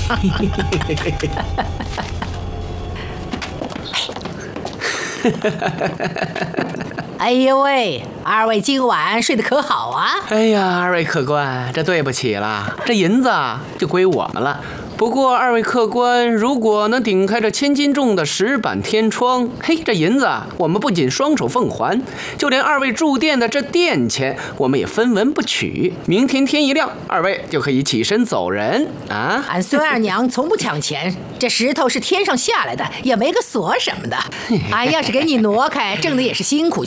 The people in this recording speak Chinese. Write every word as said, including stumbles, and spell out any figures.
哎呦喂，二位今晚睡得可好啊？ 哎呀，二位客官，这对不起了，这银子啊就归我们了。不过二位客官如果能顶开这千斤重的石板天窗，嘿，这银子啊，我们不仅双手奉还，就连二位住店的这店钱，我们也分文不取。明天天一亮，二位就可以起身走人啊！ 俺孙二娘从不抢钱，这石头是天上下来的，也没个锁什么的。俺要是给你挪开，挣的也是辛苦